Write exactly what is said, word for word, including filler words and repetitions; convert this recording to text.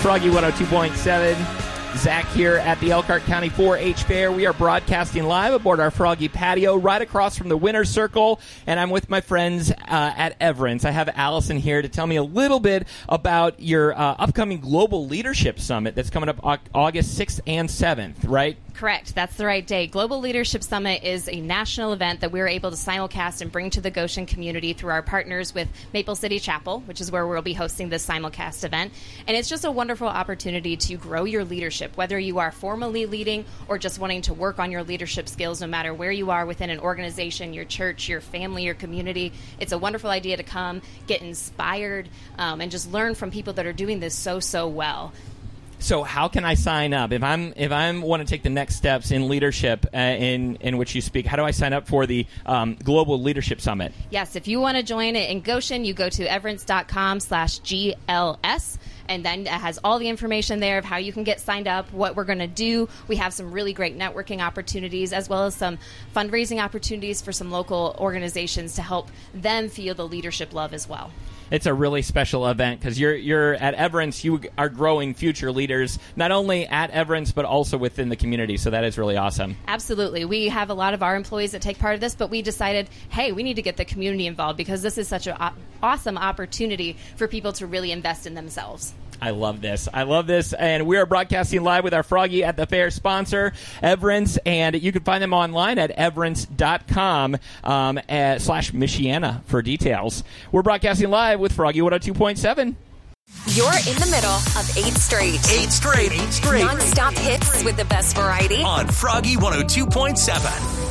Froggy one oh two point seven. Zach here at the Elkhart County four H Fair. We are broadcasting live aboard our Froggy patio right across from the Winner's Circle, and I'm with my friends uh, at Everence. I have Allison here to tell me a little bit about your uh, upcoming Global Leadership Summit that's coming up August sixth and seventh, right? Correct. That's the right day. Global Leadership Summit is a national event that we're able to simulcast and bring to the Goshen community through our partners with Maple City Chapel, which is where we'll be hosting this simulcast event. And it's just a wonderful opportunity to grow your leadership, whether you are formally leading or just wanting to work on your leadership skills, no matter where you are within an organization, your church, your family, your community. It's a wonderful idea to come, get inspired, um, and just learn from people that are doing this so, so well. So how can I sign up if I'm if I want to take the next steps in leadership uh, in in which you speak? How do I sign up for the um, Global Leadership Summit? Yes, if you want to join it in Goshen, you go to everence.com slash GLS. And then it has all the information there of how you can get signed up, what we're going to do. We have some really great networking opportunities, as well as some fundraising opportunities for some local organizations to help them feel the leadership love as well. It's a really special event because you're you're at Everence. You are growing future leaders, not only at Everence, but also within the community. So that is really awesome. Absolutely. We have a lot of our employees that take part of this, but we decided, hey, we need to get the community involved because this is such an o- awesome opportunity for people to really invest in themselves. I love this. I love this. And we are broadcasting live with our Froggy at the Fair sponsor, Everence. And you can find them online at everence.com um, uh, slash Michiana for details. We're broadcasting live with Froggy one oh two point seven. You're in the middle of eight straight. Eight straight. Eight straight. Non-stop hits with the best variety. On Froggy one oh two point seven.